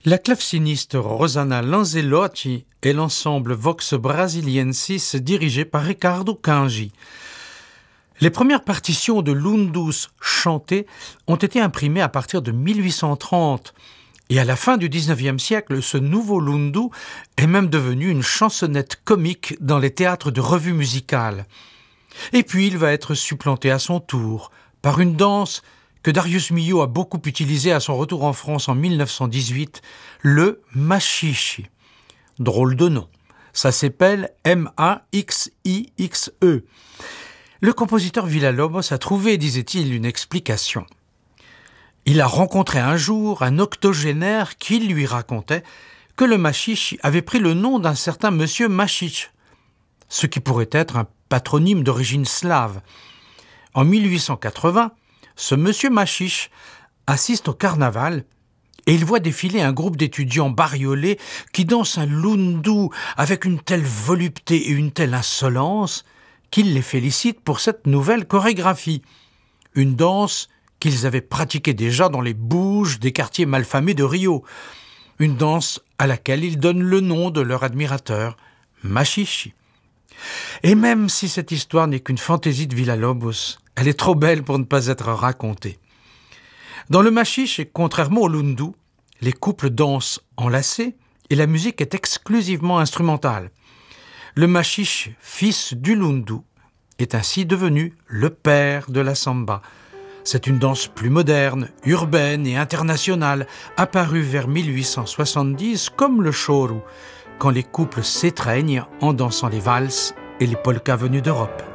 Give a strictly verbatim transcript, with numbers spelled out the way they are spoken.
La claveciniste Rosanna Lanzelotti et l'ensemble Vox Brasiliensis dirigé par Riccardo Cangi. Les premières partitions de l'Undus chantées ont été imprimées à partir de mille huit cent trente et à la fin du dix-neuvième siècle, ce nouveau lundu est même devenu une chansonnette comique dans les théâtres de revues musicales. Et puis il va être supplanté à son tour par une danse que Darius Milhaud a beaucoup utilisée à son retour en France en mille neuf cent dix-huit, le machichi. Drôle de nom, ça s'appelle M A X I X E. Le compositeur Villa-Lobos a trouvé, disait-il, une explication. Il a rencontré un jour un octogénaire qui lui racontait que le machichi avait pris le nom d'un certain monsieur Machiche, ce qui pourrait être un patronyme d'origine slave. En mille huit cent quatre-vingts, ce monsieur Machiche assiste au carnaval et il voit défiler un groupe d'étudiants bariolés qui dansent un lundu avec une telle volupté et une telle insolence qu'il les félicite pour cette nouvelle chorégraphie. Une danse qu'ils avaient pratiquée déjà dans les bouges des quartiers malfamés de Rio. Une danse à laquelle ils donnent le nom de leur admirateur, Machichi. Et même si cette histoire n'est qu'une fantaisie de Villa-Lobos, elle est trop belle pour ne pas être racontée. Dans le machiche, contrairement au lundu, les couples dansent enlacés et la musique est exclusivement instrumentale. Le machiche, fils du lundu, est ainsi devenu le père de la samba. C'est une danse plus moderne, urbaine et internationale, apparue vers mille huit cent soixante-dix comme le choro, quand les couples s'étreignent en dansant les valses et les polkas venus d'Europe.